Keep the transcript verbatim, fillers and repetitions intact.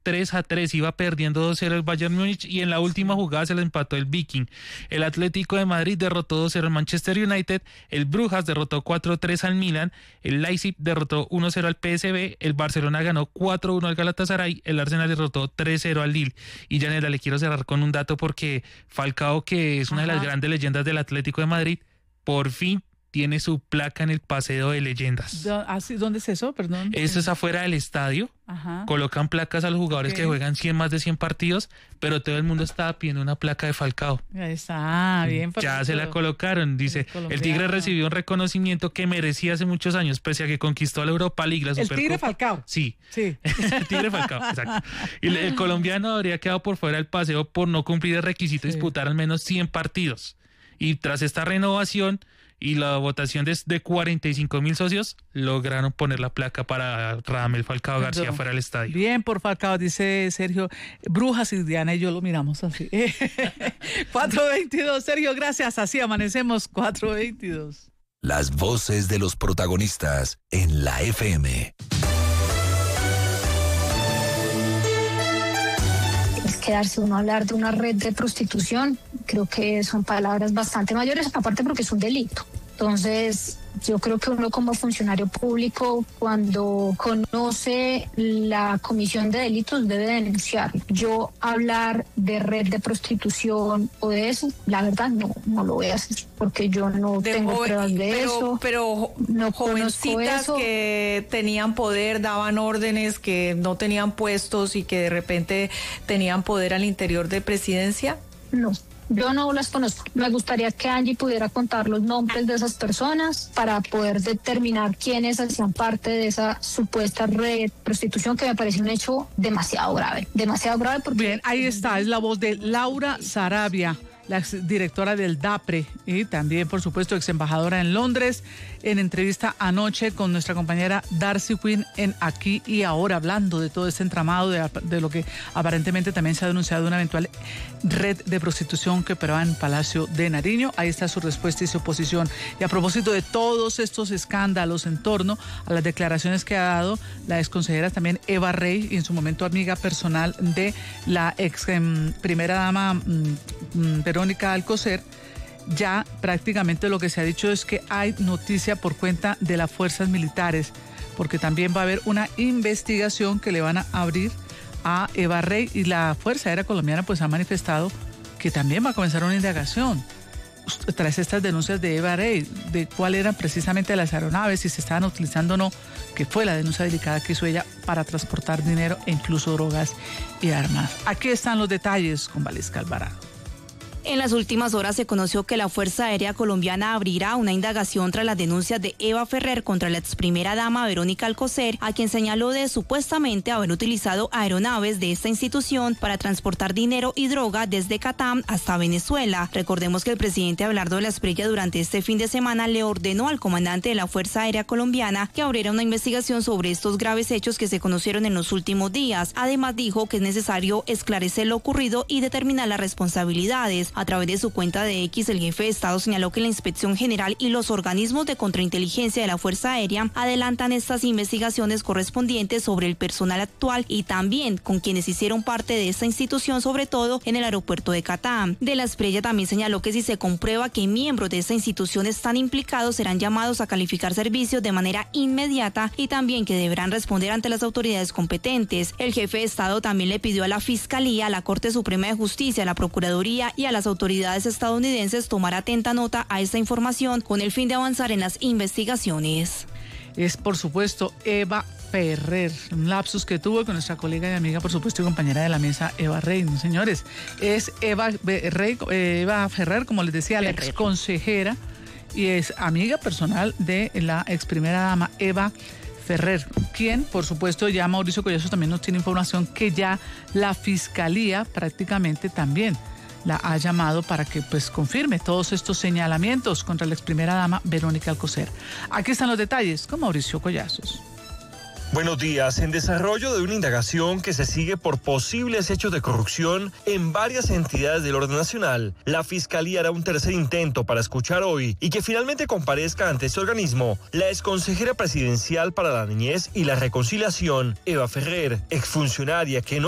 tres a tres, iba perdiendo dos cero el Bayern Múnich y en la última jugada se le empató el Viking. El Atlético de Madrid derrotó dos cero al Manchester United, el Brujas derrotó cuatro tres al Milan, el Leipzig derrotó uno cero al P S V, el Barcelona ganó cuatro uno al Galatasaray, el Arsenal derrotó tres cero al Lille. Y Yanela, le quiero cerrar con un dato porque Falcao, que es una Ajá. de las grandes leyendas del Atlético de Madrid, por fin tiene su placa en el paseo de leyendas. ¿Dónde es eso? Perdón. Eso es afuera del estadio. Ajá. Colocan placas a los jugadores okay. que juegan cien, más de cien partidos, pero todo el mundo estaba pidiendo una placa de Falcao. Ahí está, bien. Ya se la colocaron, dice. El Tigre recibió un reconocimiento que merecía hace muchos años, pese a que conquistó la Europa League, la Supercopa. El Tigre Falcao. Sí. Sí. El Tigre Falcao, exacto. Y el, el colombiano habría quedado por fuera del paseo por no cumplir el requisito de sí. disputar al menos cien partidos. Y tras esta renovación y la votación de, de cuarenta y cinco mil socios, lograron poner la placa para Radamel Falcao García Perdón. fuera del estadio. Bien por Falcao, dice Sergio. Brujas y Diana y yo lo miramos así. cuatro veintidós, Sergio, gracias. Así amanecemos, cuatro veintidós. Las voces de los protagonistas en la F M. Quedarse uno a hablar de una red de prostitución, creo que son palabras bastante mayores, aparte porque es un delito. Entonces, yo creo que uno como funcionario público, cuando conoce la comisión de delitos, debe denunciar. Yo hablar de red de prostitución o de eso, la verdad no, no lo voy a hacer, porque yo no de tengo joven, pruebas de pero, eso. Pero no jovencitas eso. que tenían poder, daban órdenes, que no tenían puestos y que de repente tenían poder al interior de presidencia. No. Yo no las conozco. Me gustaría que Angie pudiera contar los nombres de esas personas para poder determinar quiénes hacían parte de esa supuesta red de prostitución, que me parece un hecho demasiado grave. Demasiado grave porque... Bien, ahí está, es la voz de Laura Sarabia, la exdirectora del DAPRE y también, por supuesto, ex embajadora en Londres, en entrevista anoche con nuestra compañera Darcy Quinn en Aquí y Ahora, hablando de todo este entramado, de, de lo que aparentemente también se ha denunciado una eventual red de prostitución que operaba en Palacio de Nariño. Ahí está su respuesta y su posición. Y a propósito de todos estos escándalos en torno a las declaraciones que ha dado la exconsejera también Eva Rey, y en su momento amiga personal de la ex eh, primera dama mm, Verónica Alcocer, ya prácticamente lo que se ha dicho es que hay noticia por cuenta de las fuerzas militares, porque también va a haber una investigación que le van a abrir a Eva Rey, y la Fuerza Aérea Colombiana pues ha manifestado que también va a comenzar una indagación tras estas denuncias de Eva Rey, de cuál eran precisamente las aeronaves, si se estaban utilizando o no, que fue la denuncia delicada que hizo ella para transportar dinero e incluso drogas y armas. Aquí están los detalles con Valesca Alvarado. En las últimas horas se conoció que la Fuerza Aérea Colombiana abrirá una indagación tras las denuncias de Eva Ferrer contra la ex primera dama Verónica Alcocer, a quien señaló de supuestamente haber utilizado aeronaves de esta institución para transportar dinero y droga desde Catam hasta Venezuela. Recordemos que el presidente Abelardo de la Espriella durante este fin de semana le ordenó al comandante de la Fuerza Aérea Colombiana que abriera una investigación sobre estos graves hechos que se conocieron en los últimos días. Además dijo que es necesario esclarecer lo ocurrido y determinar las responsabilidades. A través de su cuenta de X, el jefe de Estado señaló que la Inspección General y los organismos de contrainteligencia de la Fuerza Aérea adelantan estas investigaciones correspondientes sobre el personal actual y también con quienes hicieron parte de esta institución, sobre todo en el aeropuerto de Catam. De la Espriella también señaló que si se comprueba que miembros de esta institución están implicados, serán llamados a calificar servicios de manera inmediata y también que deberán responder ante las autoridades competentes. El jefe de Estado también le pidió a la Fiscalía, a la Corte Suprema de Justicia, a la Procuraduría y a las autoridades estadounidenses tomar atenta nota a esta información con el fin de avanzar en las investigaciones. Es, por supuesto, Eva Ferrer, un lapsus que tuvo con nuestra colega y amiga, por supuesto, y compañera de la mesa, Eva Rey, ¿no, señores? Es Eva, Rey, Eva Ferrer, como les decía, la ex consejera y es amiga personal de la ex primera dama Eva Ferrer, quien, por supuesto, ya Mauricio Collazo también nos tiene información que ya la Fiscalía prácticamente también la ha llamado para que pues confirme todos estos señalamientos contra la ex primera dama Verónica Alcocer. Aquí están los detalles con Mauricio Collazos. Buenos días. En desarrollo de una indagación que se sigue por posibles hechos de corrupción en varias entidades del orden nacional, la Fiscalía hará un tercer intento para escuchar hoy y que finalmente comparezca ante este organismo la exconsejera presidencial para la niñez y la reconciliación, Eva Ferrer, exfuncionaria que no